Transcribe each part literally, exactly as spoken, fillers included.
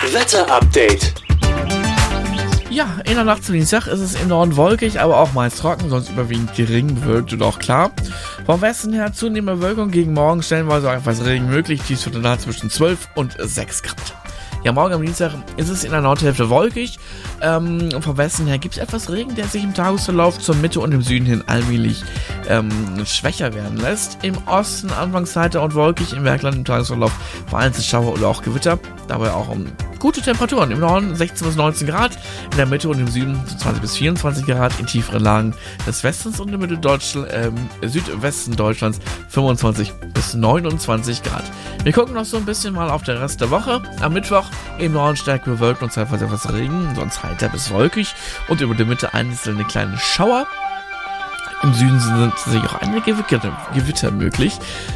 Wetter-Update. Ja, in der Nacht zum Dienstag ist es im Norden wolkig, aber auch meist trocken, sonst überwiegend gering bewölkt und auch klar. Vom Westen her zunehmende Bewölkung, gegen morgen stellenweise auch etwas Regen möglich, dies wird dann zwischen zwölf und sechs Grad. Ja, morgen am Dienstag ist es in der Nordhälfte wolkig. Ähm, vom Westen her gibt es etwas Regen, der sich im Tagesverlauf zur Mitte und im Süden hin allmählich ähm, schwächer werden lässt. Im Osten anfangs heiter und wolkig, im Bergland im Tagesverlauf vereinzelt Schauer oder auch Gewitter. Dabei auch um gute Temperaturen. Im Norden sechzehn bis neunzehn Grad, in der Mitte und im Süden zwanzig bis vierundzwanzig Grad, in tieferen Lagen des Westens und im Mitteldeutschland, ähm, Südwesten Deutschlands fünfundzwanzig bis neunundzwanzig Grad. Wir gucken noch so ein bisschen mal auf den Rest der Woche. Am Mittwoch im Norden stark bewölkt und zeitweise etwas Regen, sonst heiter bis wolkig und über der Mitte einzelne kleine Schauer. Im Süden sind sicher auch einige Gewitter, Gewitter möglich.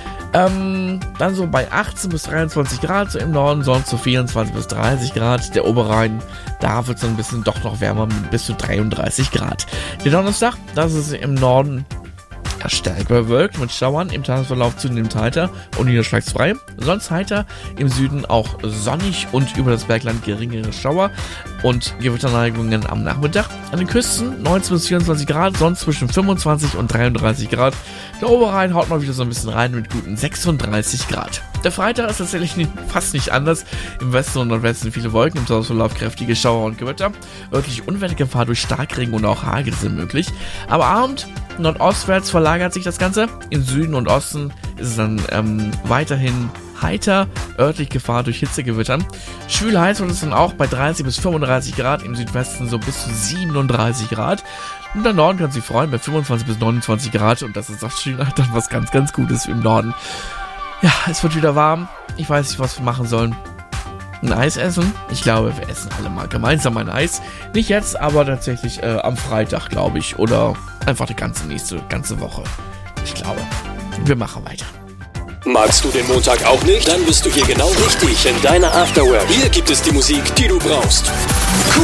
Ähm, dann so bei achtzehn bis dreiundzwanzig Grad, so im Norden, sonst so vierundzwanzig bis dreißig Grad. Der Oberrhein, da wird es ein bisschen doch noch wärmer, bis zu dreiunddreißig Grad. Der Donnerstag, das ist im Norden stark bewölkt mit Schauern, im Tagesverlauf zunehmend heiter und niederschlagsfrei. Sonst heiter, im Süden auch sonnig und über das Bergland geringere Schauer und Gewitterneigungen am Nachmittag. An den Küsten neunzehn bis vierundzwanzig Grad, sonst zwischen fünfundzwanzig und dreiunddreißig Grad. Der Oberrhein haut mal wieder so ein bisschen rein mit guten sechsunddreißig Grad. Der Freitag ist tatsächlich nicht, fast nicht anders. Im Westen und Nordwesten viele Wolken, im Tagesverlauf kräftige Schauer und Gewitter. Örtliche Unwettergefahr durch Starkregen und auch Hagel sind möglich. Aber Abend nordostwärts verlagert sich das Ganze. Im Süden und Osten ist es dann ähm, weiterhin heiter, örtlich Gefahr durch Hitzegewittern. Schwül heiß wird es dann auch bei dreißig bis fünfunddreißig Grad, im Südwesten so bis zu siebenunddreißig Grad. Und der Norden kann sich freuen bei fünfundzwanzig bis neunundzwanzig Grad und das ist auch schon dann was ganz, ganz Gutes im Norden. Ja, es wird wieder warm. Ich weiß nicht, was wir machen sollen. Ein Eis essen? Ich glaube, wir essen alle mal gemeinsam ein Eis. Nicht jetzt, aber tatsächlich äh, am Freitag, glaube ich. Oder einfach die ganze nächste, ganze Woche. Ich glaube, wir machen weiter. Magst du den Montag auch nicht? Dann bist du hier genau richtig in deiner Afterwork. Hier gibt es die Musik, die du brauchst. Cool